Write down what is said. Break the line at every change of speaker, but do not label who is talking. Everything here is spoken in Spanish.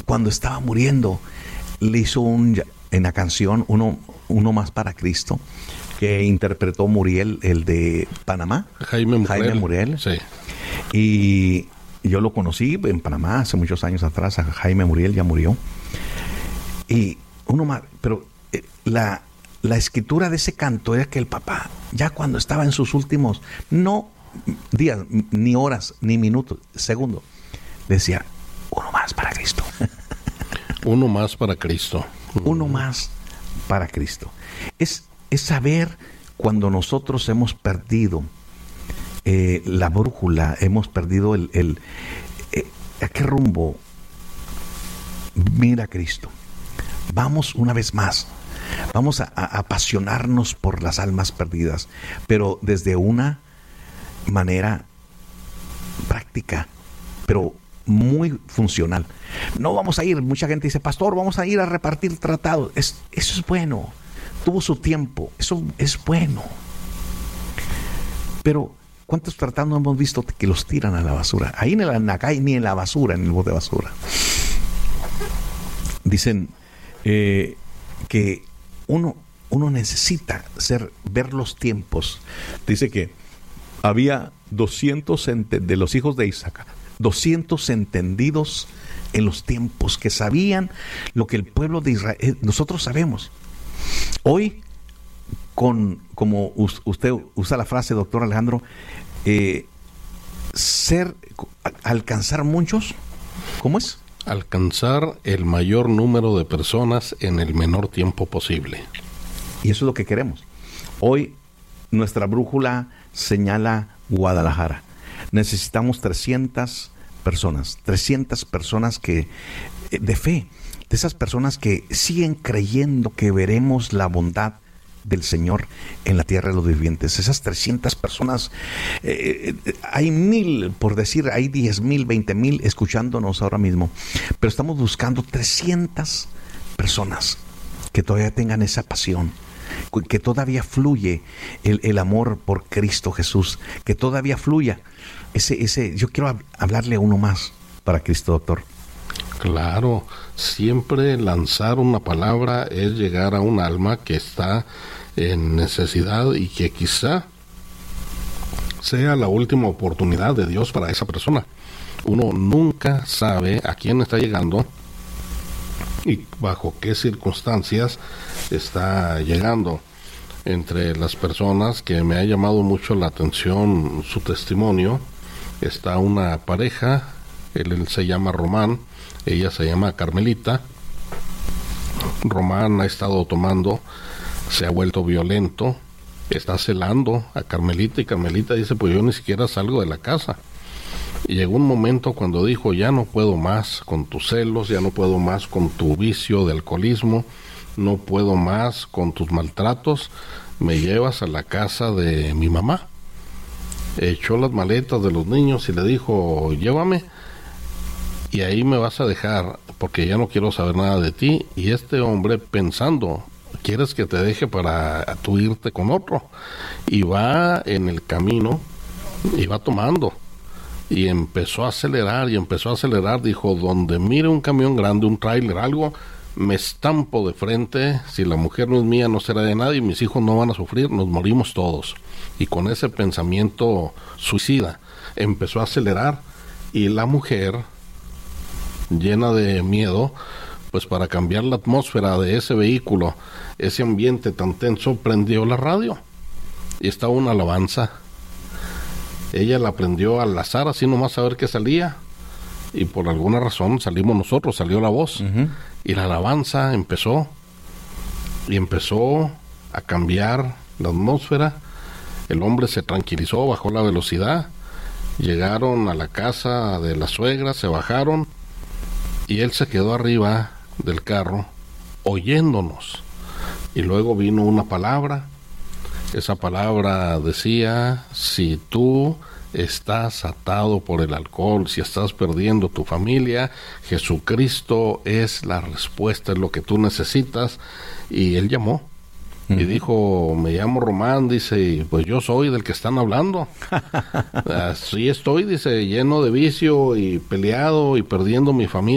cuando estaba muriendo, le hizo en la canción uno más para Cristo, que interpretó Muriel, el de Panamá.
Jaime
Muriel.
Sí.
Y yo lo conocí en Panamá hace muchos años atrás. A Jaime Muriel ya murió. Y uno más, pero la escritura de ese canto era que el papá, ya cuando estaba en sus últimos, no días, ni horas, ni minutos, segundos, decía, uno más para Cristo.
Uno más para Cristo.
Uno más para Cristo. Es saber cuando nosotros hemos perdido la brújula, hemos perdido ¿a qué rumbo? Mira a Cristo. Vamos una vez más. Vamos a apasionarnos por las almas perdidas, pero desde una manera práctica, pero muy funcional. No vamos a ir, mucha gente dice, pastor, vamos a ir a repartir tratados. Eso es bueno. Tuvo su tiempo. Eso es bueno. Pero ¿cuántos tratados no hemos visto que los tiran a la basura? Ahí en la calle, ni en la basura, en el bote de basura. Dicen que uno necesita ver los tiempos. Dice que había 200 de los hijos de Isaac, 200 entendidos en los tiempos, que sabían lo que el pueblo de Israel, nosotros sabemos. Hoy, como usted usa la frase, doctor Alejandro, alcanzar muchos, ¿cómo es?
Alcanzar el mayor número de personas en el menor tiempo posible.
Y eso es lo que queremos. Hoy nuestra brújula señala Guadalajara. Necesitamos 300 personas que de fe, de esas personas que siguen creyendo que veremos la bondad del Señor en la tierra de los vivientes. Esas 300 personas, hay 1,000, por decir, hay 10,000, 20,000 escuchándonos ahora mismo, pero estamos buscando 300 personas que todavía tengan esa pasión, que todavía fluye el amor por Cristo Jesús, que todavía fluya yo quiero hablarle a uno más para Cristo, doctor.
Claro, siempre lanzar una palabra es llegar a un alma que está en necesidad y que quizá sea la última oportunidad de Dios para esa persona. Uno nunca sabe a quién está llegando y bajo qué circunstancias está llegando. Entre las personas que me ha llamado mucho la atención su testimonio, está una pareja, él se llama Román, ella se llama Carmelita. Román ha estado tomando, se ha vuelto violento, está celando a Carmelita, y Carmelita dice, pues yo ni siquiera salgo de la casa. Y llegó un momento cuando dijo, ya no puedo más con tus celos, ya no puedo más con tu vicio de alcoholismo, no puedo más con tus maltratos, me llevas a la casa de mi mamá. Echó las maletas de los niños y le dijo, llévame, y ahí me vas a dejar, porque ya no quiero saber nada de ti. Y este hombre, pensando, ¿quieres que te deje para tú irte con otro? Y va en el camino, y va tomando, y empezó a acelerar, dijo, donde mire un camión grande, un tráiler, algo, me estampo de frente, si la mujer no es mía, no será de nadie, mis hijos no van a sufrir, nos morimos todos. Y con ese pensamiento suicida, empezó a acelerar, y la mujer, llena de miedo, pues para cambiar la atmósfera de ese vehículo, ese ambiente tan tenso, prendió la radio, y estaba una alabanza. Ella la prendió al azar, así nomás a ver qué salía, y por alguna razón salimos nosotros, salió la voz, y la alabanza empezó a cambiar la atmósfera. El hombre se tranquilizó, bajó la velocidad, llegaron a la casa de la suegra, se bajaron, y él se quedó arriba del carro oyéndonos. Y luego vino una palabra. Esa palabra decía, si tú estás atado por el alcohol, si estás perdiendo tu familia, Jesucristo es la respuesta, es lo que tú necesitas. Y él llamó y dijo, me llamo Román, dice, y pues yo soy del que están hablando. Así estoy, dice, lleno de vicio y peleado y perdiendo mi familia.